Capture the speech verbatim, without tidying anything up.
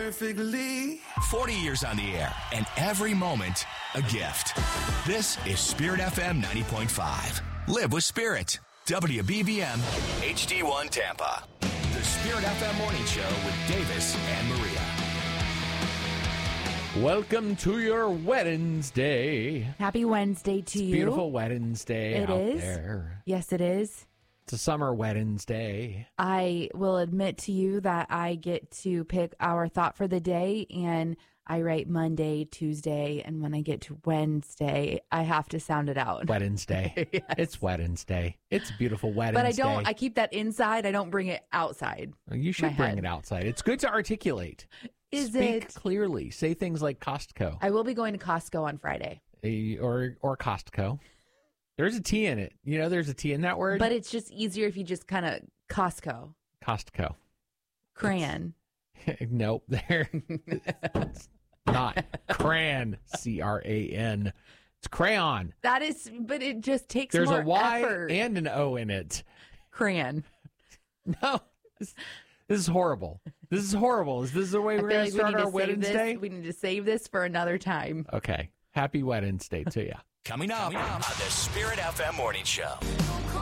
perfectly. forty years on the air, and every moment a gift. This is Spirit F M ninety point five. Live with Spirit. W B B M H D one Tampa. The Spirit F M Morning Show with Davis and Maria. Welcome to your Wednesday. Happy Wednesday to you. Beautiful Wednesday It out is. there. Yes, it is. It's a summer Wednesday. I will admit to you that I get to pick our thought for the day, and I write Monday, Tuesday, and when I get to Wednesday, I have to sound it out. Wednesday. Yes. It's Wednesday. It's beautiful Wednesday. But I don't, I keep that inside. I don't bring it outside. You should my bring head. it outside. It's good to articulate. Is Speak it? clearly. Say things like Costco I will be going to Costco on Friday. eh, or or Costco. There's a T in it. You know, there's a T in that word. But it's just easier if you just kind of Costco. Costco. Crayon. Nope. There. It's not crayon. C R A N. It's crayon. That is, but it just takes There's more a Y effort. and an O in it. Crayon. No. This, this is horrible. This is horrible. Is this the way I we're feel going like to we start need our to save Wednesday? this. We need to save this for another time. Okay. Happy Wednesday to you. Coming up, Coming up on the Spirit F M Morning Show.